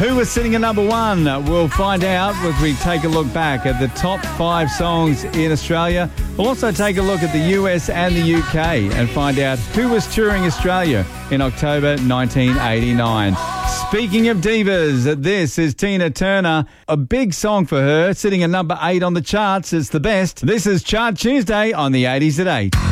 Who was sitting at number one? We'll find out as we take a look back at the top 5 songs in Australia. We'll also take a look at the US and the UK and find out who was touring Australia in October 1989. Speaking of divas, this is Tina Turner. A big song for her, sitting at number 8 on the charts. It's the best. This is Chart Tuesday on the 80s at 8.